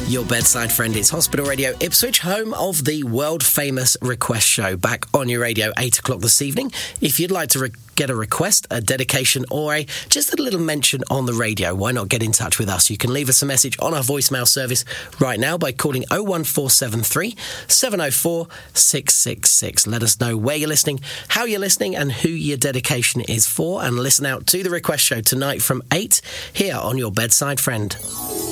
Your bedside friend is Hospital Radio Ipswich, home of the world-famous Request Show, back on your radio 8 o'clock this evening. If you'd like to get a request, a dedication, or just a little mention on the radio, why not get in touch with us? You can leave us a message on our voicemail service right now by calling 01473 704 666. Let us know where you're listening, how you're listening, and who your dedication is for, and listen out to the Request Show tonight from 8 here on Your Bedside Friend.